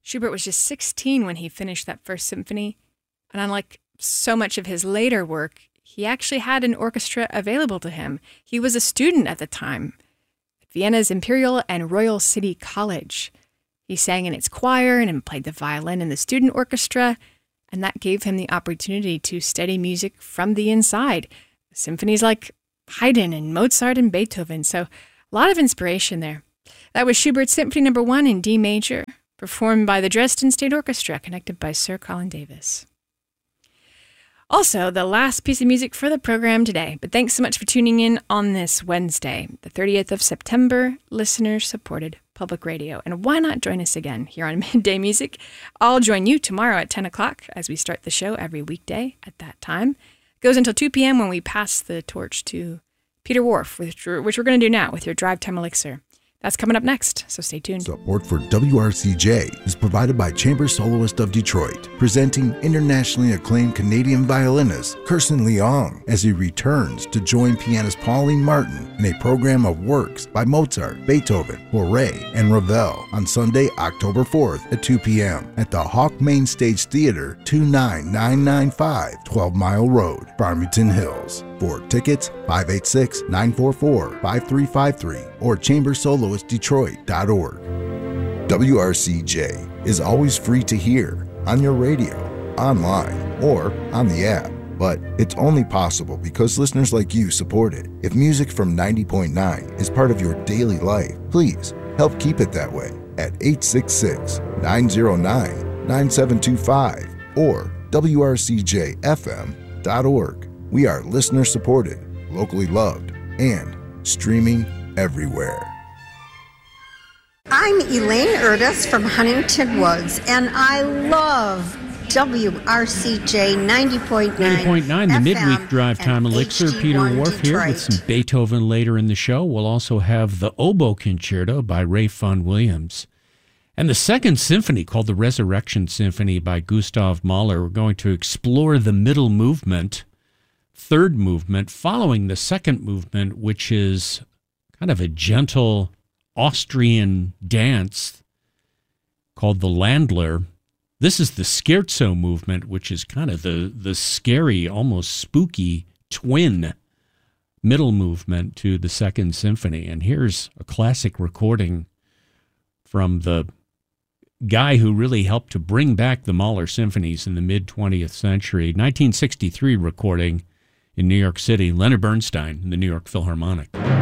Schubert was just 16 when he finished that first symphony, and unlike so much of his later work, he actually had an orchestra available to him. He was a student at the time at Vienna's Imperial and Royal City College. He sang in its choir and played the violin in the student orchestra, and that gave him the opportunity to study music from the inside. Symphonies like Haydn and Mozart and Beethoven, so a lot of inspiration there. That was Schubert's Symphony No. 1 in D major, performed by the Dresden State Orchestra, conducted by Sir Colin Davis. Also, the last piece of music for the program today, but thanks so much for tuning in on this Wednesday, the 30th of September, listener-supported public radio. And why not join us again here on Midday Music? I'll join you tomorrow at 10 o'clock as we start the show every weekday at that time. It goes until 2 p.m. when we pass the torch to Peter Whorf, which we're going to do now with your Drive Time Elixir. That's coming up next, so stay tuned. Support for WRCJ is provided by Chamber Soloist of Detroit, presenting internationally acclaimed Canadian violinist Kirsten Leong as he returns to join pianist Pauline Martin in a program of works by Mozart, Beethoven, Fauré, and Ravel on Sunday, October 4th at 2 p.m. at the Hawk Main Stage Theater, 29995 12 Mile Road, Farmington Hills. For tickets, 586-944-5353 or chambersoloistdetroit.org. WRCJ is always free to hear on your radio, online, or on the app. But it's only possible because listeners like you support it. If music from 90.9 is part of your daily life, please help keep it that way at 866-909-9725 or WRCJFM.org. We are listener-supported, locally loved, and streaming everywhere. I'm Elaine Erdis from Huntington Woods, and I love WRCJ 90.9 90.9, the midweek Drive Time Elixir. Peter Whorf here with some Beethoven later in the show. We'll also have the Oboe Concerto by Ralph Vaughan Williams. And the second symphony, called the Resurrection Symphony by Gustav Mahler. We're going to explore the middle movement, third movement, following the second movement, which is kind of a gentle Austrian dance called the Landler. This is the Scherzo movement, which is kind of the scary, almost spooky twin middle movement to the second symphony. And here's a classic recording from the guy who really helped to bring back the Mahler symphonies in the mid-20th century. 1963 recording in New York City, Leonard Bernstein in the New York Philharmonic.